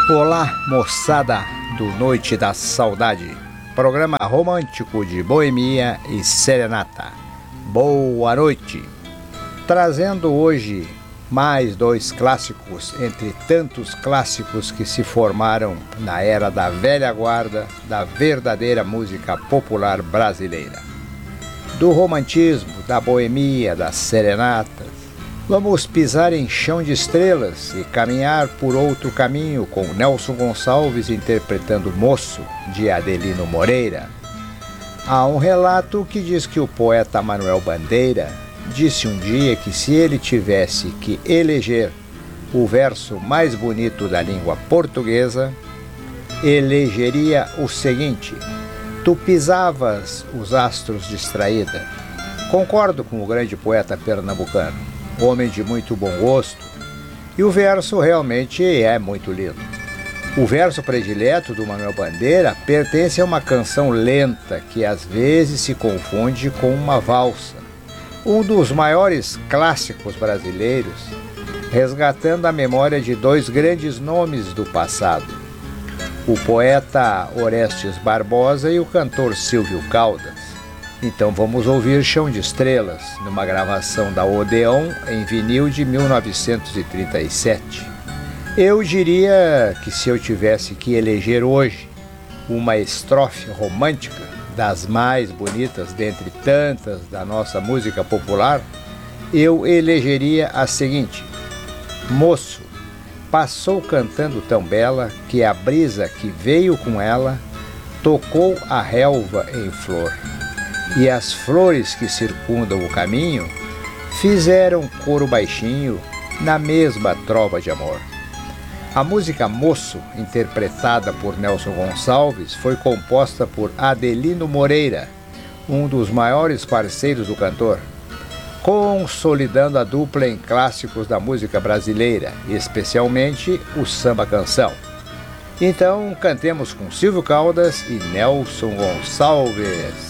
Olá, moçada do Noite da Saudade, programa romântico de boemia e serenata. Boa noite! Trazendo hoje mais dois clássicos, entre tantos clássicos que se formaram na era da velha guarda da verdadeira música popular brasileira. Do romantismo, da boemia, das serenatas, vamos pisar em chão de estrelas e caminhar por outro caminho com Nelson Gonçalves interpretando Moço, de Adelino Moreira. Há um relato que diz que o poeta Manuel Bandeira disse um dia que se ele tivesse que eleger o verso mais bonito da língua portuguesa, elegeria o seguinte: tu pisavas os astros distraída. Concordo com o grande poeta pernambucano, homem de muito bom gosto, e o verso realmente é muito lindo. O verso predileto do Manuel Bandeira pertence a uma canção lenta que às vezes se confunde com uma valsa, um dos maiores clássicos brasileiros, resgatando a memória de dois grandes nomes do passado, o poeta Orestes Barbosa e o cantor Silvio Caldas. Então vamos ouvir Chão de Estrelas, numa gravação da Odeon em vinil de 1937. Eu diria que se eu tivesse que eleger hoje uma estrofe romântica, das mais bonitas dentre tantas da nossa música popular, eu elegeria a seguinte: moço, passou cantando tão bela que a brisa que veio com ela tocou a relva em flor. E as flores que circundam o caminho fizeram coro baixinho na mesma trova de amor. A música Moço, interpretada por Nelson Gonçalves, foi composta por Adelino Moreira, um dos maiores parceiros do cantor, consolidando a dupla em clássicos da música brasileira, especialmente o samba-canção. Então, cantemos com Silvio Caldas e Nelson Gonçalves.